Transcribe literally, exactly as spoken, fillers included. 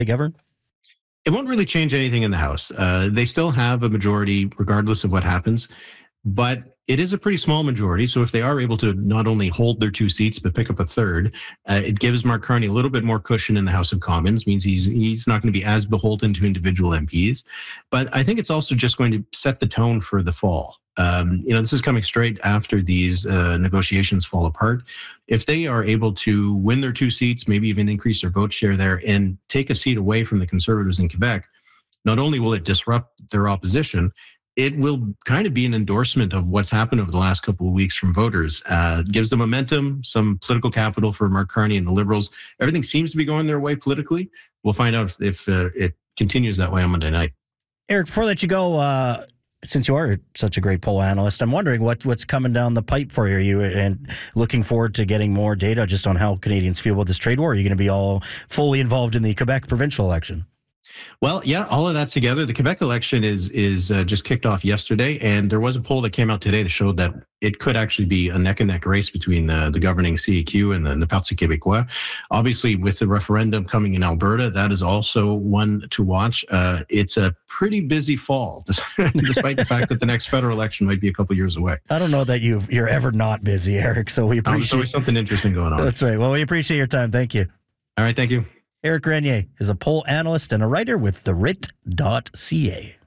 they govern? It won't really change anything in the House. Uh, they still have a majority regardless of what happens, but it is a pretty small majority. So if they are able to not only hold their two seats, but pick up a third, uh, it gives Mark Carney a little bit more cushion in the House of Commons, means he's he's not going to be as beholden to individual M Ps. But I think it's also just going to set the tone for the fall. Um, you know, this is coming straight after these uh, negotiations fall apart. If they are able to win their two seats, maybe even increase their vote share there and take a seat away from the Conservatives in Quebec, not only will it disrupt their opposition, it will kind of be an endorsement of what's happened over the last couple of weeks from voters. Uh, it gives them momentum, some political capital for Mark Carney and the Liberals. Everything seems to be going their way politically. We'll find out if, if uh, it continues that way on Monday night. Eric, before I let you go, uh, since you are such a great poll analyst, I'm wondering what, what's coming down the pipe for you. Are you and looking forward to getting more data just on how Canadians feel about this trade war? Are you going to be all fully involved in the Quebec provincial election? Well, yeah, all of that together. The Quebec election is is uh, just kicked off yesterday, and there was a poll that came out today that showed that it could actually be a neck and neck race between uh, the governing C A Q and the, the Parti Québécois. Obviously, with the referendum coming in Alberta, that is also one to watch. Uh, it's a pretty busy fall, despite the fact that the next federal election might be a couple years away. I don't know that you you're ever not busy, Eric. So we appreciate. There's always something interesting going on. That's right. Well, we appreciate your time. Thank you. All right, thank you. Eric Grenier is a poll analyst and a writer with the writ dot c a.